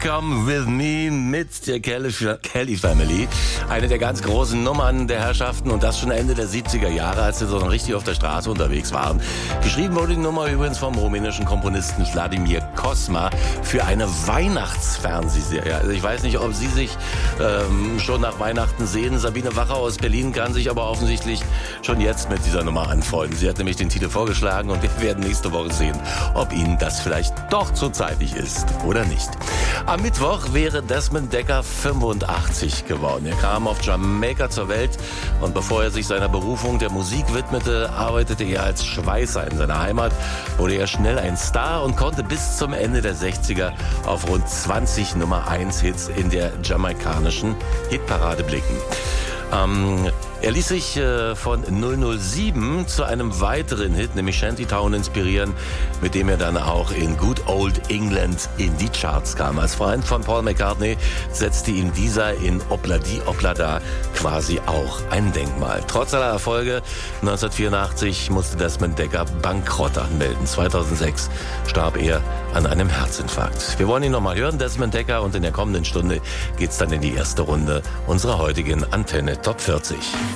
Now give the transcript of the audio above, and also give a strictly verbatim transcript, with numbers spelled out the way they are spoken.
Come With Me mit der Kelly, Kelly Family. Eine der ganz großen Nummern der Herrschaften und das schon Ende der siebziger Jahre, als sie so richtig auf der Straße unterwegs waren. Geschrieben wurde die Nummer übrigens vom rumänischen Komponisten Vladimir Cosma für eine Weihnachtsfernsehserie. Also ich weiß nicht, ob Sie sich ähm, schon nach Weihnachten sehen. Sabine Wacher aus Berlin kann sich aber offensichtlich schon jetzt mit dieser Nummer anfreunden. Sie hat nämlich den Titel vorgeschlagen und wir werden nächste Woche sehen, ob Ihnen das vielleicht doch zu zeitig ist oder nicht. Am Mittwoch wäre Desmond Dekker fünfundachtzig geworden. Er kam auf Jamaika zur Welt und bevor er sich seiner Berufung der Musik widmete, arbeitete er als Schweißer in seiner Heimat, wurde er schnell ein Star und konnte bis zum Ende der sechziger auf rund zwanzig Nummer eins Hits in der jamaikanischen Hitparade blicken. Ähm, er ließ sich äh, von null null sieben zu einem weiteren Hit, nämlich Shantytown, inspirieren, mit dem er dann auch in Good Old England in die Charts kam. Als Freund von Paul McCartney setzte ihm dieser in Obladi Oblada quasi auch ein Denkmal. Trotz aller Erfolge neunzehnhundertvierundachtzig musste Desmond Dekker Bankrott anmelden. zweitausendsechs starb er an einem Herzinfarkt. Wir wollen ihn nochmal hören, Desmond Dekker, und in der kommenden Stunde geht's dann in die erste Runde unserer heutigen Antenne Top vierzig.